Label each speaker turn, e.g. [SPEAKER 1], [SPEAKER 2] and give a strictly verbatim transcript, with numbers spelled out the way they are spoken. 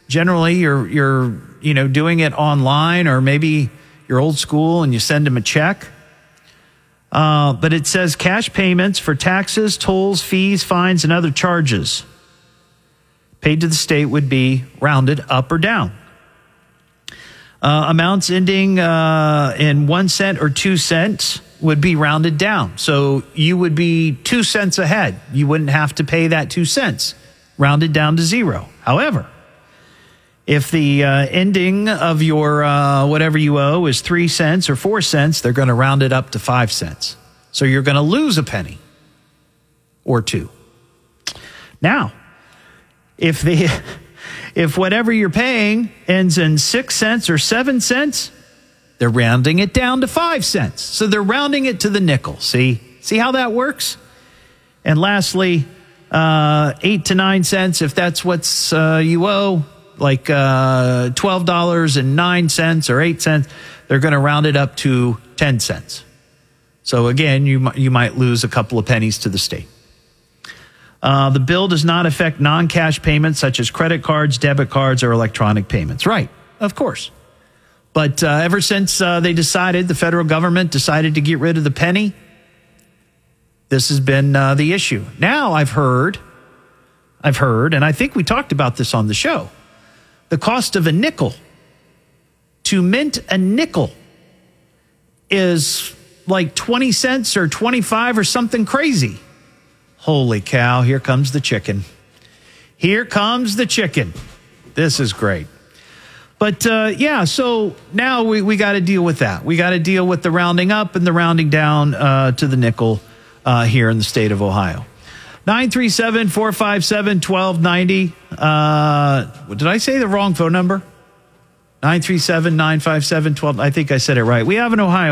[SPEAKER 1] Generally, you're, you're, you know, doing it online, or maybe you're old school and you send them a check. Uh, but it says cash payments for taxes, tolls, fees, fines, and other charges paid to the state would be rounded up or down. Uh, amounts ending uh, in one cent or two cents would be rounded down. So you would be two cents ahead. You wouldn't have to pay that two cents, rounded down to zero. However, if the uh, ending of your uh, whatever you owe is three cents or four cents, they're going to round it up to five cents. So you're going to lose a penny or two. Now, if the if whatever you're paying ends in six cents or seven cents, they're rounding it down to five cents. So they're rounding it to the nickel. See, see how that works? And lastly, uh, eight to nine cents if that's what's uh, you owe. Like uh, twelve dollars and nine cents or eight cents, they're going to round it up to ten cents. So again, you, you might lose a couple of pennies to the state. Uh, the bill does not affect non-cash payments such as credit cards, debit cards, or electronic payments. Right, of course. But uh, ever since uh, they decided, the federal government decided to get rid of the penny, this has been uh, the issue. Now I've heard, I've heard, and I think we talked about this on the show, the cost of a nickel, to mint a nickel, is like twenty cents or twenty-five or something crazy. Holy cow, here comes the chicken. Here comes the chicken. This is great. But uh, yeah, so now we, we got to deal with that. We got to deal with the rounding up and the rounding down uh, to the nickel uh, here in the state of Ohio. nine three seven, four five seven, one two nine zero. Uh, did I say the wrong phone number? nine three seven, nine five seven, one two. I think I said it right. We have an Ohio